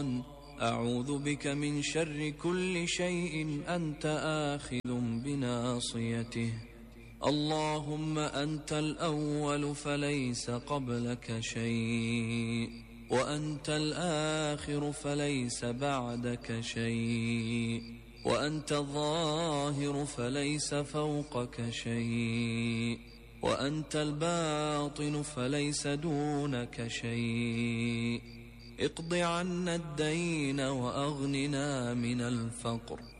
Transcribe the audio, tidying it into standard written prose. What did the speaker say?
الشيطان. أعوذ بك من شر كل شيء أنت آخذ بناصيته. اللهم أنت الأول فليس قبلك شيء، وأنت الآخر فليس بعدك شيء، وأنت الظاهر فليس فوقك شيء، وأنت الباطن فليس دونك شيء. اقض عنا الدين وأغننا من الفقر،